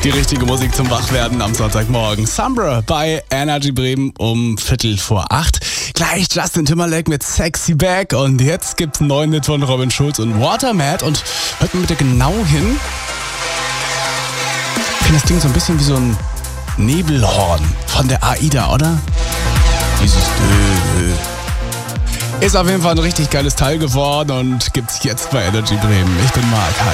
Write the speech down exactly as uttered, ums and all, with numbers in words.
Die richtige Musik zum Wachwerden am Sonntagmorgen. Sombra bei Energy Bremen um Viertel vor acht. Gleich Justin Timberlake mit Sexy Back. Und jetzt gibt's einen neuen Hit von Robin Schulz und Watermad. Und hört mal bitte genau hin. Ich finde das Ding so ein bisschen wie so ein Nebelhorn von der AIDA, oder? Dieses Dö. Ist auf jeden Fall ein richtig geiles Teil geworden und gibt's jetzt bei Energy Bremen. Ich bin Marc. Hi.